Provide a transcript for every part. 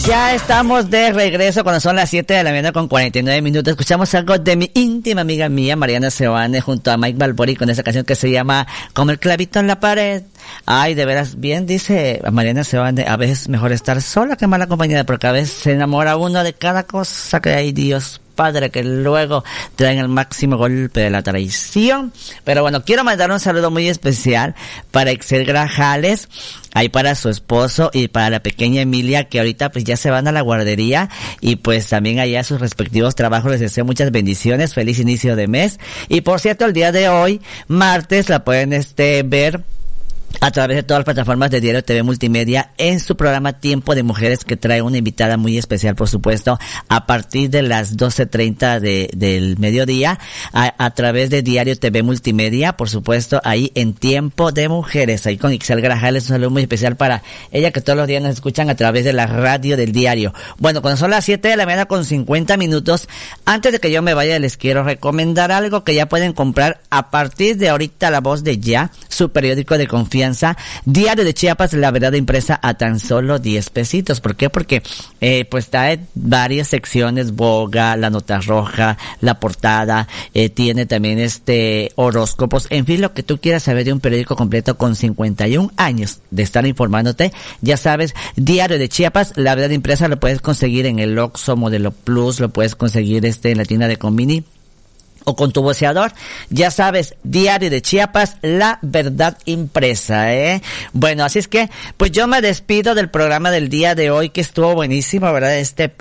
Ya estamos de regreso cuando son las 7 de la mañana con 49 minutos. Escuchamos algo de mi íntima amiga mía, Mariana Seoane, junto a Mike Balbori con esa canción que se llama Como el clavito en la pared. Ay, de veras, bien dice Mariana Seoane, a veces mejor estar sola que mal acompañada, porque a veces se enamora uno de cada cosa que hay, Dios Padre, que luego traen el máximo golpe de la traición. Pero bueno, quiero mandar un saludo muy especial para Excel Grajales, ahí para su esposo y para la pequeña Emilia, que ahorita pues ya se van a la guardería y pues también allá a sus respectivos trabajos. Les deseo muchas bendiciones, feliz inicio de mes. Y por cierto, el día de hoy, martes, la pueden ver a través de todas las plataformas de Diario TV Multimedia en su programa Tiempo de Mujeres, que trae una invitada muy especial, por supuesto, a partir de las 12:30 del mediodía, a través de Diario TV Multimedia, por supuesto, ahí en Tiempo de Mujeres, ahí con Ixel Grajales. Un saludo muy especial para ella, que todos los días nos escuchan a través de la radio del diario. Bueno, cuando son las 7 de la mañana con 50 minutos, antes de que yo me vaya, les quiero recomendar algo que ya pueden comprar a partir de ahorita, La Voz de Ya, su periódico de confianza, Diario de Chiapas, la verdad impresa a tan solo 10 pesitos. ¿Por qué? Porque pues trae varias secciones: boga, la nota roja, la portada, tiene también horóscopos, en fin, lo que tú quieras saber de un periódico completo con 51 años de estar informándote. Ya sabes, Diario de Chiapas, la verdad impresa, lo puedes conseguir en el Oxxo Modelo Plus, lo puedes conseguir en la tienda de Convini o con tu voceador. Ya sabes, Diario de Chiapas, la verdad impresa, Bueno, así es que, pues yo me despido del programa del día de hoy, que estuvo buenísimo, ¿verdad? este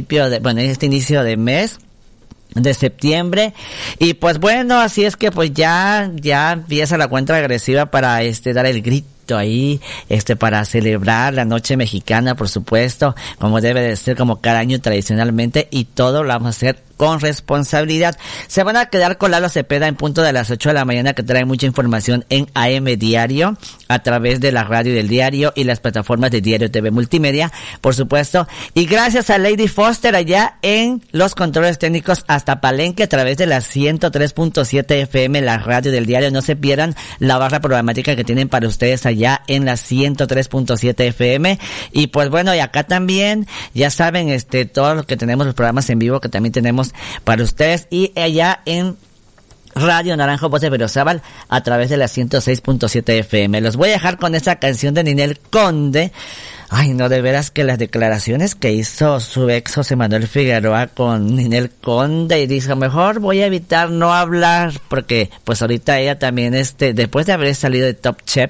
inicio de mes de septiembre. Y pues bueno, así es que pues ya empieza la cuenta regresiva para dar el grito ahí, para celebrar la noche mexicana, por supuesto, como debe de ser, como cada año tradicionalmente, y todo lo vamos a hacer con responsabilidad. Se van a quedar con Lalo Cepeda en punto de las 8 de la mañana, que trae mucha información en AM Diario, a través de la radio del diario y las plataformas de Diario TV Multimedia, por supuesto. Y gracias a Lady Foster allá en los controles técnicos hasta Palenque, a través de la 103.7 FM, la radio del diario. No se pierdan la barra programática que tienen para ustedes allá en la 103.7 FM. Y pues bueno, y acá también, ya saben, todo lo que tenemos, los programas en vivo que también tenemos para ustedes, y allá en Radio Naranjo, Voz de Berriozábal, a través de la 106.7 FM. Los voy a dejar con esa canción de Ninel Conde. Ay, no, de veras que las declaraciones que hizo su ex José Manuel Figueroa con Ninel Conde, y dijo, mejor voy a evitar no hablar, porque pues ahorita ella también, después de haber salido de Top Chef,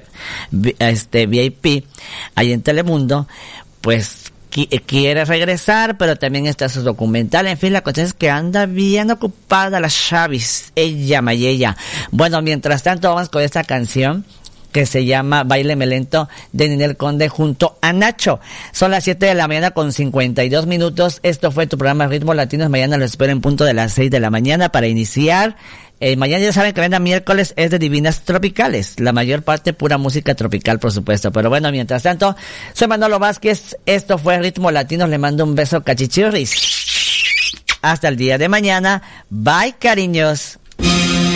VIP, ahí en Telemundo, pues quiere regresar, pero también está su documental. En fin, la cuestión es que anda bien ocupada la Chavis, ella Mayella. Bueno, mientras tanto, vamos con esta canción que se llama Báileme Lento, de Ninel Conde junto a Nacho. Son las 7 de la mañana con 52 minutos. Esto fue tu programa Ritmos Latinos. Mañana lo espero en punto de las 6 de la mañana para iniciar. Mañana ya saben que venda miércoles es de Divinas Tropicales, la mayor parte pura música tropical, por supuesto. Pero bueno, mientras tanto, soy Manolo Vázquez, esto fue Ritmos Latinos, le mando un beso cachichurris. Hasta el día de mañana, bye cariños.